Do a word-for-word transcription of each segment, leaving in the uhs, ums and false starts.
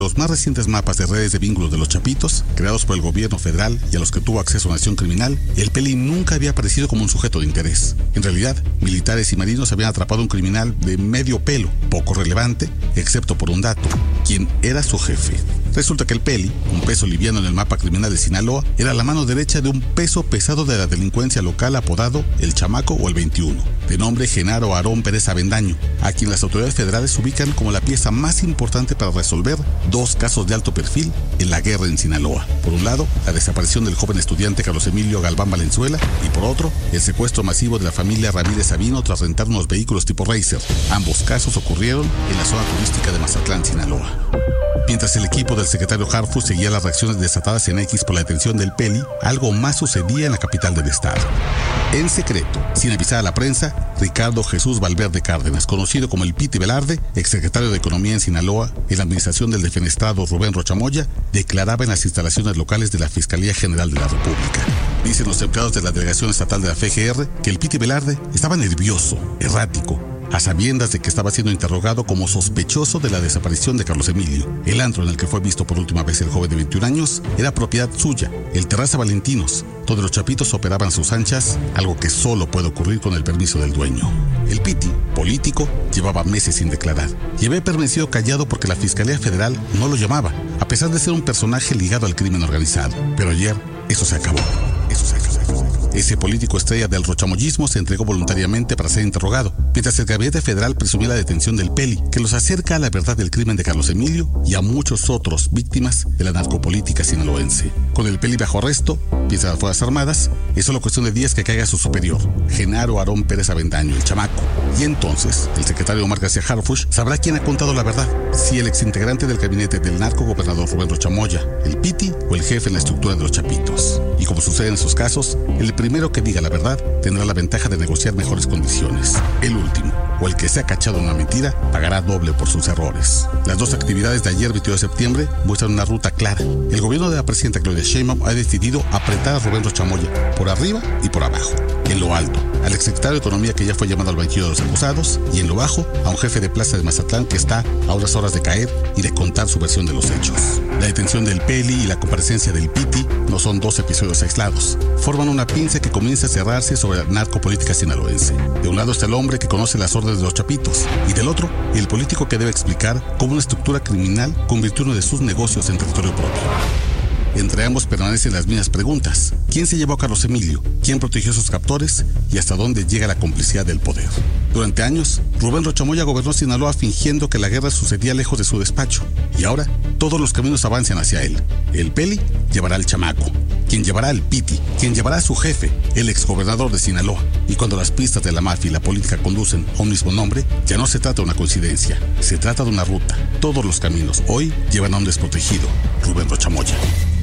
Los más recientes mapas de redes de vínculos de los Chapitos, creados por el gobierno federal y a los que tuvo acceso Nación Criminal, el Peli nunca había aparecido como un sujeto de interés. En realidad, militares y marinos habían atrapado a un criminal de medio pelo, poco relevante, excepto por un dato: quién era su jefe. Resulta que el Peli, un peso liviano en el mapa criminal de Sinaloa, era la mano derecha de un peso pesado de la delincuencia local apodado El Chamaco o el veintiuno, de nombre Genaro Aarón Pérez Avendaño, a quien las autoridades federales ubican como la pieza más importante para resolver dos casos de alto perfil en la guerra en Sinaloa. Por un lado, la desaparición del joven estudiante Carlos Emilio Galván Valenzuela, y por otro, el secuestro masivo de la familia Ramírez Sabino tras rentar unos vehículos tipo Racer. Ambos casos ocurrieron en la zona turística de Mazatlán, Sinaloa. Mientras el equipo del secretario Harfuch seguía las reacciones desatadas en X por la detención del Peli, algo más sucedía en la capital del estado. En secreto, sin avisar a la prensa, Ricardo Jesús Valverde Cárdenas, conocido como el Piti Velarde, exsecretario de Economía en Sinaloa, en la administración del defenestrado Rubén Rocha Moya, declaraba en las instalaciones locales de la Fiscalía General de la República. Dicen los empleados de la Delegación Estatal de la F G R que el Piti Velarde estaba nervioso, errático, a sabiendas de que estaba siendo interrogado como sospechoso de la desaparición de Carlos Emilio. El antro en el que fue visto por última vez el joven de veintiún años era propiedad suya, el Terraza Valentinos, donde los Chapitos operaban sus anchas, algo que solo puede ocurrir con el permiso del dueño. El Piti, político, llevaba meses sin declarar y había permanecido callado porque la Fiscalía Federal no lo llamaba, a pesar de ser un personaje ligado al crimen organizado. Pero ayer, eso se acabó. Eso se acabó. Ese político estrella del rochamoyismo se entregó voluntariamente para ser interrogado, mientras el gabinete federal presumía la detención del Peli, que los acerca a la verdad del crimen de Carlos Emilio y a muchos otros víctimas de la narcopolítica sinaloense. Con el Peli bajo arresto, piensa las Fuerzas Armadas, es solo cuestión de días que caiga su superior, Genaro Aarón Pérez Avendaño, el Chamaco. Y entonces, el secretario Omar García Harfuch sabrá quién ha contado la verdad, si el exintegrante del gabinete del narco gobernador Rubén Rocha Moya, el Piti o el jefe en la estructura de los Chapitos. Y como sucede en esos casos, el primero que diga la verdad tendrá la ventaja de negociar mejores condiciones. El último, o el que se ha cachado en una mentira, pagará doble por sus errores. Las dos actividades de ayer, veintidós de septiembre, muestran una ruta clara. El gobierno de la presidenta Claudia Sheinbaum ha decidido apretar a Rubén Rocha Moya por arriba y por abajo. En lo alto, al exsecretario de Economía que ya fue llamado al banquillo de los acusados, y en lo bajo, a un jefe de plaza de Mazatlán que está a unas horas de caer y de contar su versión de los hechos. La detención del Peli y la comparecencia del Piti no son dos episodios aislados. Forman una pinza que comienza a cerrarse sobre la narcopolítica sinaloense. De un lado está el hombre que conoce las órdenes de los Chapitos, y del otro, el político que debe explicar cómo una estructura criminal convirtió uno de sus negocios en territorio propio. Entre ambos permanecen las mismas preguntas: ¿quién se llevó a Carlos Emilio? ¿Quién protegió a sus captores? ¿Y hasta dónde llega la complicidad del poder? Durante años, Rubén Rocha Moya gobernó Sinaloa fingiendo que la guerra sucedía lejos de su despacho, y ahora todos los caminos avanzan hacia él. El Peli llevará al Chamaco, quien llevará al Piti, quien llevará a su jefe, el exgobernador de Sinaloa. Y cuando las pistas de la mafia y la política conducen a un mismo nombre, ya no se trata de una coincidencia, se trata de una ruta. Todos los caminos hoy llevan a un desprotegido, Rubén Rocha Moya.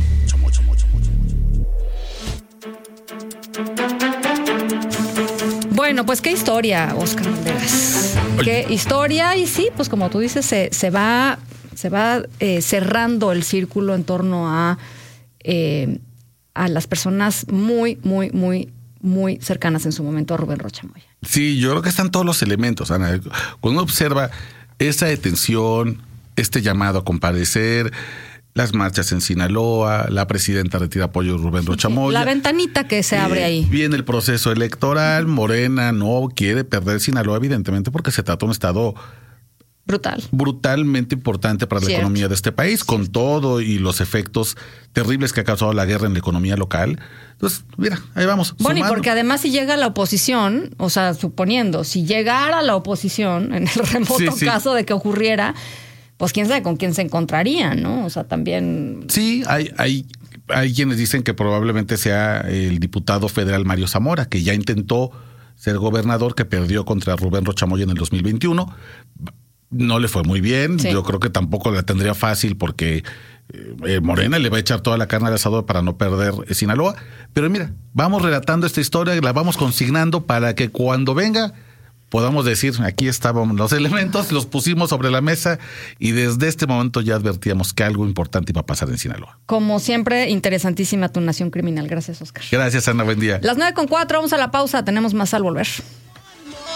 Bueno, pues qué historia, Oscar Valderas. Qué historia, y sí, pues como tú dices, se, se va, se va eh, cerrando el círculo en torno a, eh, a las personas muy, muy, muy, muy cercanas en su momento a Rubén Rocha Moya. Sí, yo creo que están todos los elementos, Ana. Cuando uno observa esa detención, este llamado a comparecer, las marchas en Sinaloa, la presidenta retira apoyo de Rubén Rocha Moya. La ventanita que se abre ahí. Viene el proceso electoral, Morena no quiere perder Sinaloa, evidentemente, porque se trata de un estado brutal, brutalmente importante para la Cierto. economía de este país, con todo y los efectos terribles que ha causado la guerra en la economía local. Entonces, mira, ahí vamos. Bueno, sumando. Y porque además si llega la oposición, o sea, suponiendo, si llegara la oposición, en el remoto Sí, sí. caso de que ocurriera, pues quién sabe con quién se encontraría, ¿no? O sea, también... Sí, hay, hay, hay quienes dicen que probablemente sea el diputado federal Mario Zamora, que ya intentó ser gobernador, que perdió contra Rubén Rocha Moya en el dos mil veintiuno. No le fue muy bien. Sí. Yo creo que tampoco la tendría fácil porque eh, Morena le va a echar toda la carne al asador para no perder eh, Sinaloa. Pero mira, vamos relatando esta historia, la vamos consignando para que cuando venga podamos decir, aquí estaban los elementos, los pusimos sobre la mesa y desde este momento ya advertíamos que algo importante iba a pasar en Sinaloa. Como siempre, interesantísima tu Nación Criminal. Gracias, Oscar. Gracias, Ana. Buen día. Las nueve con cuatro, vamos a la pausa. Tenemos más al volver.